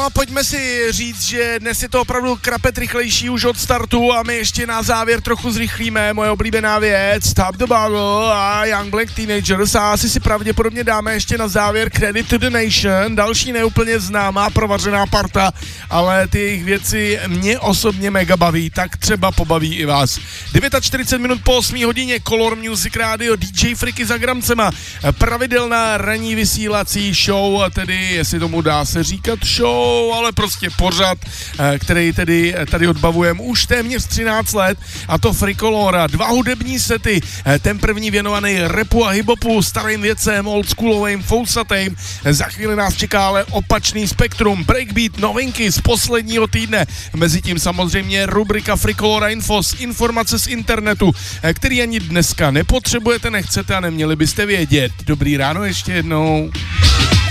a pojďme si říct, že dnes je to opravdu krapet rychlejší už od startu a my ještě na závěr trochu zrychlíme. Moje oblíbená věc, Stop the Bottle a Young Black Teenagers a asi si pravděpodobně dáme ještě na závěr Credit to the Nation, další neúplně známá provařená parta, ale ty jejich věci mě osobně mega baví, tak třeba pobaví i vás. 49 minut po 8 hodině Color Music Radio, DJ Friky za gramcema, pravidelná ranní vysílací show, tedy jestli tomu dá se říkat show, ale prostě pořad, který tedy tady odbavujeme už téměř 13 let, a to Frikolora, 2 hudební sety, ten první věnovaný rapu a hiphopu, starým věcem, oldschoolovým, fousatým, za chvíli nás čeká ale opačný spektrum, breakbeat, novinky z posledního týdne, mezitím samozřejmě rubrika Frikolora Infos, informace z internetu, který ani dneska nepotřebujete, nechcete a neměli byste vědět. Dobrý ráno ještě jednou.